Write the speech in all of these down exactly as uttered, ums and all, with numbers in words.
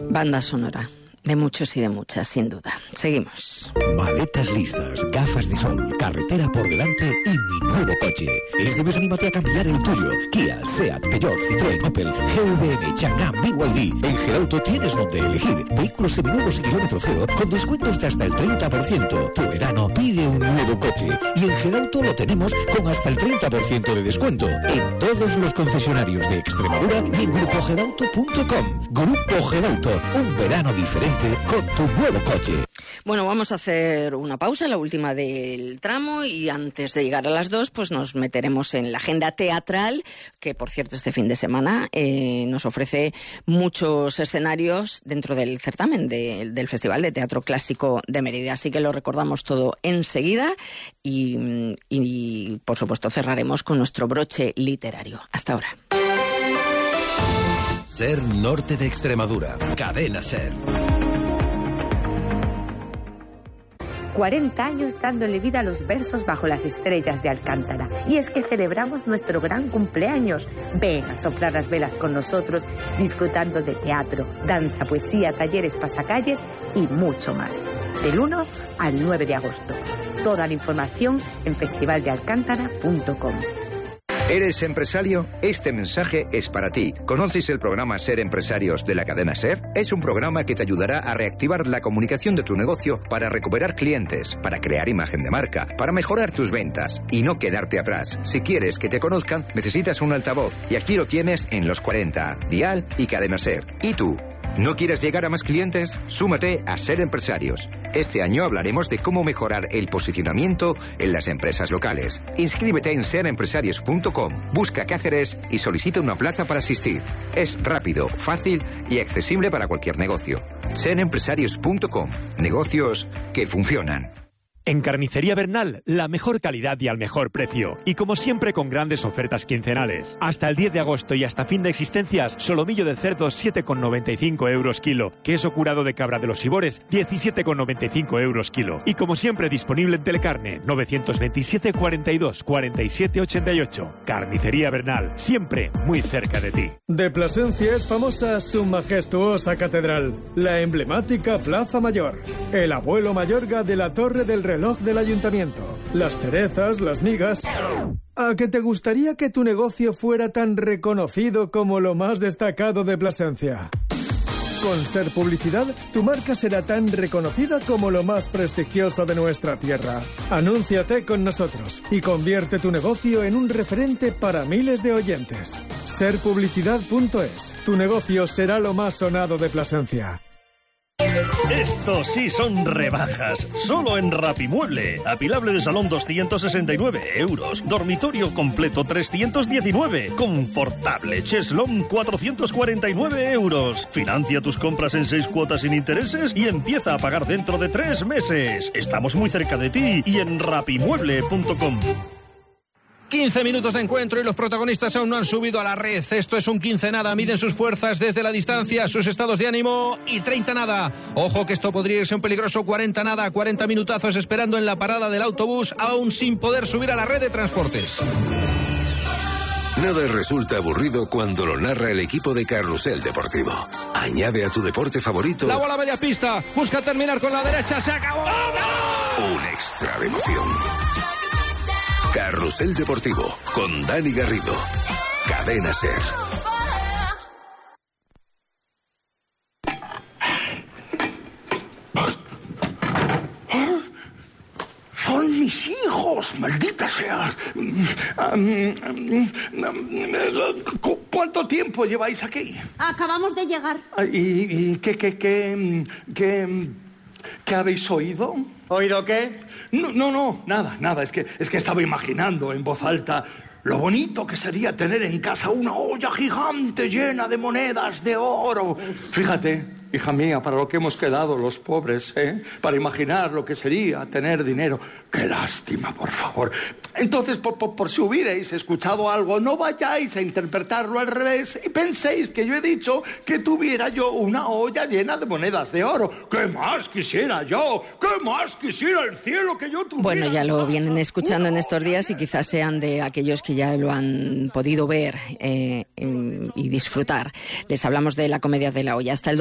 Banda sonora de muchos y de muchas, sin duda. Seguimos. Maletas listas, gafas de sol, carretera por delante y mi nuevo coche. Este mes anímate a cambiar el tuyo. Kia, Seat, Peugeot, Citroën, Opel, G V M, Chang'an, B Y D. En Gerauto tienes donde elegir. Vehículos seminuevos y kilómetro cero con descuentos de hasta el treinta por ciento. Tu verano pide un nuevo coche. Y en Gerauto lo tenemos con hasta el treinta por ciento de descuento. En todos los concesionarios de Extremadura y en grupo gerauto punto com. Grupo Gerauto, un verano diferente con tu nuevo coche. Bueno, vamos a hacer una pausa, la última del tramo, y antes de llegar a las dos, pues nos meteremos en la agenda teatral, que por cierto este fin de semana eh, nos ofrece muchos escenarios dentro del certamen de, del Festival de Teatro Clásico de Mérida. Así que lo recordamos todo enseguida y, y por supuesto cerraremos con nuestro broche literario. Hasta ahora. Ser Norte de Extremadura. Cadena Ser. cuarenta años dándole vida a los versos bajo las estrellas de Alcántara. Y es que celebramos nuestro gran cumpleaños. Ven a soplar las velas con nosotros, disfrutando de teatro, danza, poesía, talleres, pasacalles y mucho más. Del uno al nueve de agosto. Toda la información en festival de alcántara punto com. ¿Eres empresario? Este mensaje es para ti. ¿Conoces el programa Ser Empresarios de la cadena Ser? Es un programa que te ayudará a reactivar la comunicación de tu negocio para recuperar clientes, para crear imagen de marca, para mejorar tus ventas y no quedarte atrás. Si quieres que te conozcan, necesitas un altavoz y aquí lo tienes en Los cuarenta, Dial y Cadena Ser. ¿Y tú? ¿No quieres llegar a más clientes? Súmate a Ser Empresarios. Este año hablaremos de cómo mejorar el posicionamiento en las empresas locales. Inscríbete en ser empresarios punto com, busca Cáceres y solicita una plaza para asistir. Es rápido, fácil y accesible para cualquier negocio. ser empresarios punto com. Negocios que funcionan. En Carnicería Bernal, la mejor calidad y al mejor precio. Y como siempre con grandes ofertas quincenales. Hasta el diez de agosto y hasta fin de existencias, solomillo de cerdo siete con noventa y cinco euros kilo. Queso curado de cabra de los Sibores diecisiete con noventa y cinco euros kilo. Y como siempre disponible en Telecarne novecientos veintisiete cuarenta y dos cuarenta y siete ochenta y ocho. Carnicería Bernal, siempre muy cerca de ti. De Plasencia es famosa su majestuosa catedral, la emblemática Plaza Mayor, el abuelo Mayorga de la Torre del Reloj del ayuntamiento, las cerezas, las migas. ¿A que te gustaría que tu negocio fuera tan reconocido como lo más destacado de Plasencia? Con Ser Publicidad, tu marca será tan reconocida como lo más prestigioso de nuestra tierra. Anúnciate con nosotros y convierte tu negocio en un referente para miles de oyentes. ser publicidad punto es. Tu negocio será lo más sonado de Plasencia. Estos sí son rebajas, solo en Rapimueble. Apilable de salón doscientos sesenta y nueve euros, dormitorio completo trescientos diecinueve, confortable cheslón cuatrocientos cuarenta y nueve euros. Financia tus compras en seis cuotas sin intereses y empieza a pagar dentro de tres meses. Estamos muy cerca de ti y en rapimueble punto com. quince minutos de encuentro y los protagonistas aún no han subido a la red. Esto es un quince nada. Miden sus fuerzas desde la distancia, sus estados de ánimo y treinta nada. Ojo que esto podría irse un peligroso cuarenta nada. cuarenta minutazos esperando en la parada del autobús, aún sin poder subir a la red de transportes. Nada resulta aburrido cuando lo narra el equipo de Carrusel Deportivo. Añade a tu deporte favorito la bola media pista. Busca terminar con la derecha. Se acabó. un extra de emoción. Carrusel Deportivo, con Dani Garrido. Cadena Ser. Son mis hijos, maldita sea. ¿Cuánto tiempo lleváis aquí? Acabamos de llegar. ¿Y, y qué, qué, qué, qué, qué habéis oído? ¿Oído qué? No, no, no, nada, nada. Es que, es que estaba imaginando en voz alta lo bonito que sería tener en casa una olla gigante llena de monedas de oro. Fíjate, hija mía, para lo que hemos quedado los pobres, ¿eh? Para imaginar lo que sería tener dinero. ¡Qué lástima, por favor! Entonces, por, por, por si hubierais escuchado algo, no vayáis a interpretarlo al revés y penséis que yo he dicho que tuviera yo una olla llena de monedas de oro. ¿Qué más quisiera yo? ¿Qué más quisiera el cielo que yo tuviera? Bueno, ya lo vienen escuchando en estos días y quizás sean de aquellos que ya lo han podido ver eh, y disfrutar. Les hablamos de La comedia de la olla. Hasta el domingo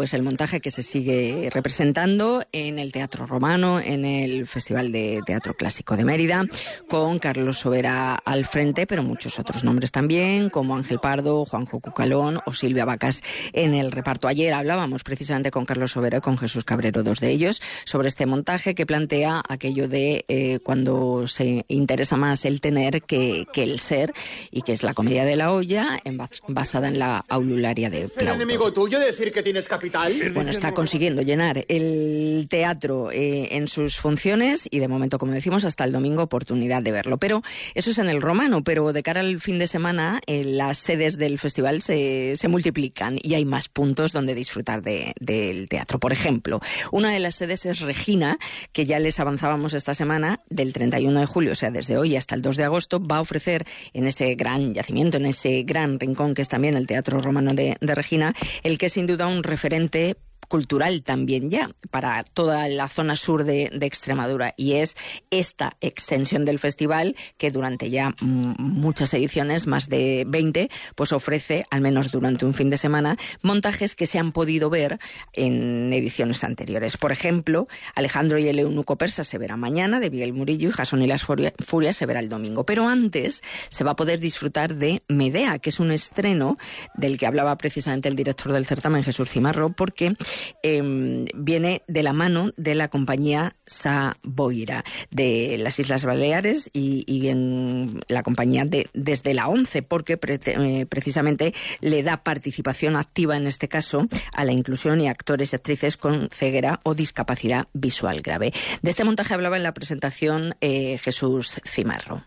es el montaje que se sigue representando en el Teatro Romano, en el Festival de Teatro Clásico de Mérida, con Carlos Sobera al frente, pero muchos otros nombres también, como Ángel Pardo, Juanjo Cucalón o Silvia Vacas en el reparto. Ayer hablábamos precisamente con Carlos Sobera y con Jesús Cabrero, dos de ellos, sobre este montaje que plantea aquello de eh, cuando se interesa más el tener que, que el ser, y que es la comedia de la olla, en, basada en la aulularia de Plauto. ¿Es enemigo tuyo decir que tienes capital? Bueno, está consiguiendo llenar el teatro eh, en sus funciones y de momento, como decimos, hasta el domingo oportunidad de verlo. Pero eso es en el Romano, pero de cara al fin de semana eh, las sedes del festival se, se multiplican y hay más puntos donde disfrutar de, del teatro. Por ejemplo, una de las sedes es Regina, que ya les avanzábamos esta semana, del treinta y uno de julio, o sea, desde hoy hasta el dos de agosto, va a ofrecer en ese gran yacimiento, en ese gran rincón que es también el Teatro Romano de, de Regina, el que es sin duda un referente cultural también ya para toda la zona sur de, de Extremadura, y es esta extensión del festival que durante ya m- muchas ediciones, más de veinte, pues ofrece, al menos durante un fin de semana, montajes que se han podido ver en ediciones anteriores. Por ejemplo, Alejandro y el eunuco persa se verá mañana, de Miguel Murillo, y Jasón y las Furias se verá el domingo. Pero antes se va a poder disfrutar de Medea, que es un estreno del que hablaba precisamente el director del certamen, Jesús Cimarro, porque Eh, viene de la mano de la compañía Saboira de las Islas Baleares y, y en la compañía de desde la ONCE, porque pre, eh, precisamente le da participación activa en este caso a la inclusión y actores y actrices con ceguera o discapacidad visual grave. De este montaje hablaba en la presentación eh, Jesús Cimarro.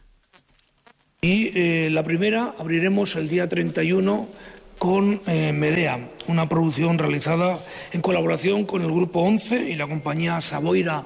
Y eh, la primera abriremos el día treinta y uno con eh, Medea, una producción realizada en colaboración con el Grupo ONCE y la compañía Saboira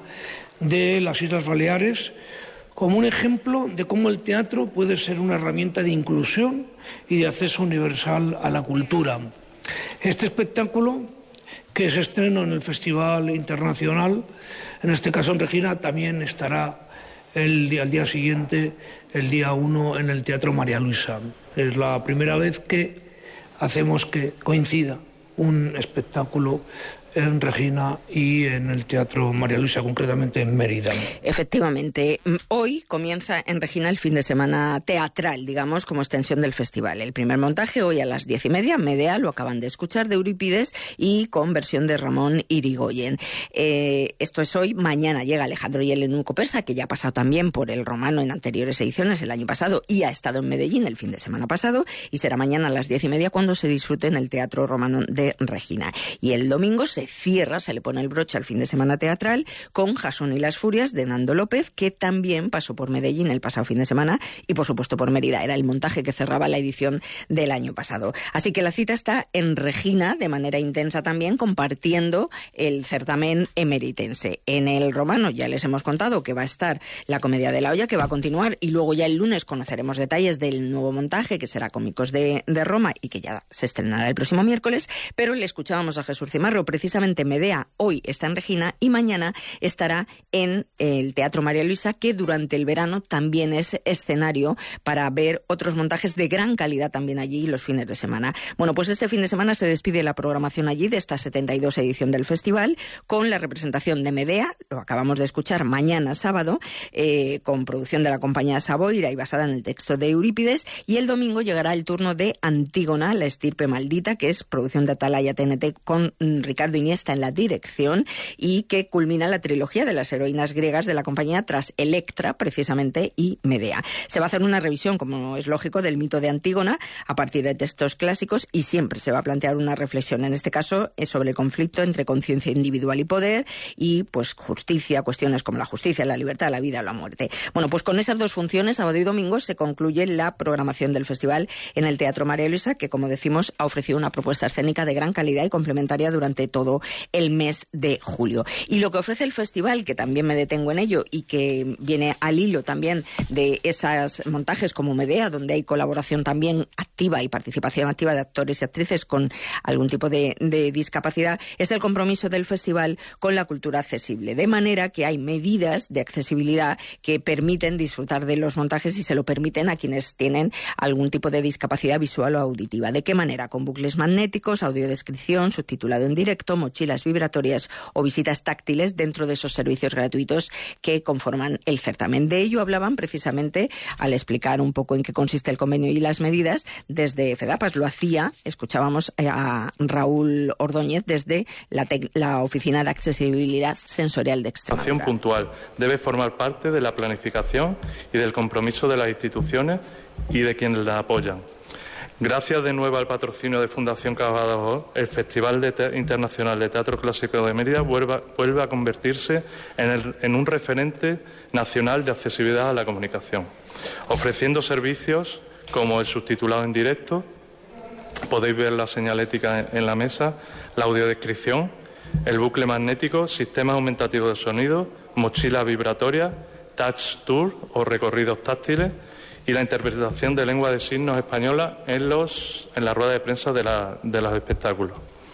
de las Islas Baleares, como un ejemplo de cómo el teatro puede ser una herramienta de inclusión y de acceso universal a la cultura. Este espectáculo, que se estrenó en el Festival Internacional, en este caso en Regina, también estará el día, al día siguiente, el día uno, en el Teatro María Luisa. Es la primera vez que hacemos que coincida un espectáculo en Regina y en el Teatro María Luisa, concretamente en Mérida. Efectivamente, hoy comienza en Regina el fin de semana teatral, digamos, como extensión del festival. El primer montaje hoy a las diez y media, Medea, lo acaban de escuchar, de Eurípides, y con versión de Ramón Irigoyen. Eh, esto es hoy. Mañana llega Alejandro y el eunuco persa, que ya ha pasado también por el Romano en anteriores ediciones el año pasado y ha estado en Medellín el fin de semana pasado, y será mañana a las diez y media cuando se disfrute en el Teatro Romano de Regina. Y el domingo se cierra, se le pone el broche al fin de semana teatral con Jasón y las Furias de Nando López, que también pasó por Medellín el pasado fin de semana y por supuesto por Mérida. Era el montaje que cerraba la edición del año pasado. Así que la cita está en Regina de manera intensa también, compartiendo el certamen emeritense. En el Romano ya les hemos contado que va a estar la Comedia de la Olla, que va a continuar, y luego ya el lunes conoceremos detalles del nuevo montaje que será Cómicos de, de Roma y que ya se estrenará el próximo miércoles. Pero le escuchábamos a Jesús Cimarro, precisamente Medea hoy está en Regina y mañana estará en el Teatro María Luisa, que durante el verano también es escenario para ver otros montajes de gran calidad también allí los fines de semana. Bueno, pues este fin de semana se despide la programación allí de esta setenta y dos edición del festival con la representación de Medea, lo acabamos de escuchar, mañana sábado, eh, con producción de la compañía Saboira y basada en el texto de Eurípides, y el domingo llegará el turno de Antígona, la estirpe maldita, que es producción de Atalaya T N T con mm, Ricardo Iniesta en la dirección, y que culmina la trilogía de las heroínas griegas de la compañía tras Electra, precisamente, y Medea. Se va a hacer una revisión, como es lógico, del mito de Antígona a partir de textos clásicos, y siempre se va a plantear una reflexión, en este caso, sobre el conflicto entre conciencia individual y poder, y pues justicia, cuestiones como la justicia, la libertad, la vida o la muerte. Bueno, pues con esas dos funciones, sábado y domingo, se concluye la programación del festival en el Teatro María Luisa, que, como decimos, ha ofrecido una propuesta escénica de gran calidad y complementaria durante todo el mes de julio. Y lo que ofrece el festival, que también me detengo en ello y que viene al hilo también de esos montajes como Medea, donde hay colaboración también activa y participación activa de actores y actrices con algún tipo de, de discapacidad, es el compromiso del festival con la cultura accesible, de manera que hay medidas de accesibilidad que permiten disfrutar de los montajes y se lo permiten a quienes tienen algún tipo de discapacidad visual o auditiva. ¿De qué manera? Con bucles magnéticos, audiodescripción, subtitulado en directo, mochilas vibratorias o visitas táctiles dentro de esos servicios gratuitos que conforman el certamen. De ello hablaban precisamente al explicar un poco en qué consiste el convenio y las medidas desde FEDAPAS. Lo hacía, escuchábamos a Raúl Ordóñez desde la, la Oficina de Accesibilidad Sensorial de Extremadura. Acción puntual debe formar parte de la planificación y del compromiso de las instituciones y de quienes la apoyan. Gracias de nuevo al patrocinio de Fundación Cajasol, el Festival de Te- Internacional de Teatro Clásico de Mérida vuelve, vuelve a convertirse en, el, en un referente nacional de accesibilidad a la comunicación, ofreciendo servicios como el subtitulado en directo, podéis ver la señalética en, en la mesa, la audiodescripción, el bucle magnético, sistemas aumentativos de sonido, mochila vibratoria, touch tour o recorridos táctiles, y la interpretación de lengua de signos española en, los, en la rueda de prensa de, la, de los espectáculos.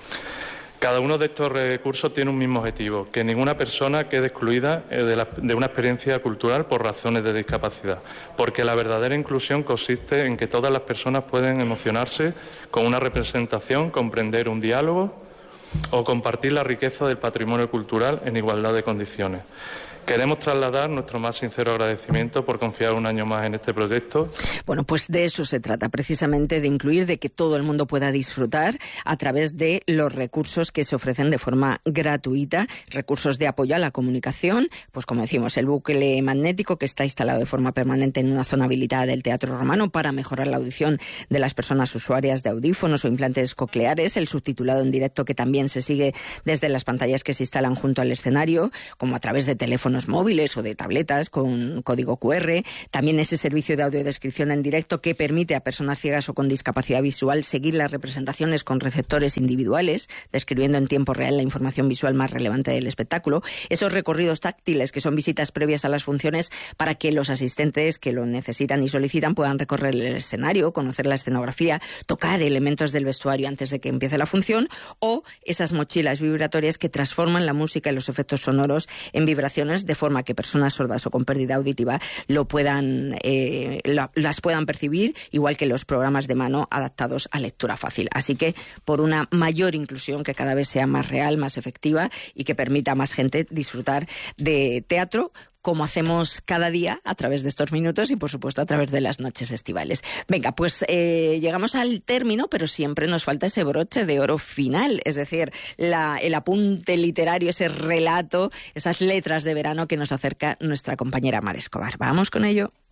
Cada uno de estos recursos tiene un mismo objetivo, que ninguna persona quede excluida de, la, de una experiencia cultural por razones de discapacidad, porque la verdadera inclusión consiste en que todas las personas pueden emocionarse con una representación, comprender un diálogo o compartir la riqueza del patrimonio cultural en igualdad de condiciones. Queremos trasladar nuestro más sincero agradecimiento por confiar un año más en este proyecto. Bueno, pues de eso se trata, precisamente de incluir, de que todo el mundo pueda disfrutar a través de los recursos que se ofrecen de forma gratuita, recursos de apoyo a la comunicación, pues como decimos, el bucle magnético que está instalado de forma permanente en una zona habilitada del Teatro Romano para mejorar la audición de las personas usuarias de audífonos o implantes cocleares, el subtitulado en directo que también se sigue desde las pantallas que se instalan junto al escenario, como a través de teléfonos móviles o de tabletas con código cu erre, también ese servicio de audiodescripción en directo que permite a personas ciegas o con discapacidad visual seguir las representaciones con receptores individuales, describiendo en tiempo real la información visual más relevante del espectáculo, esos recorridos táctiles que son visitas previas a las funciones para que los asistentes que lo necesitan y solicitan puedan recorrer el escenario, conocer la escenografía, tocar elementos del vestuario antes de que empiece la función, o esas mochilas vibratorias que transforman la música y los efectos sonoros en vibraciones de forma que personas sordas o con pérdida auditiva lo puedan, eh, lo, las puedan percibir, igual que los programas de mano adaptados a lectura fácil. Así que por una mayor inclusión que cada vez sea más real, más efectiva y que permita a más gente disfrutar de teatro, como hacemos cada día a través de estos minutos y, por supuesto, a través de las noches estivales. Venga, pues eh, llegamos al término, pero siempre nos falta ese broche de oro final, es decir, la, el apunte literario, ese relato, esas letras de verano que nos acerca nuestra compañera Mar Escobar. Vamos con ello.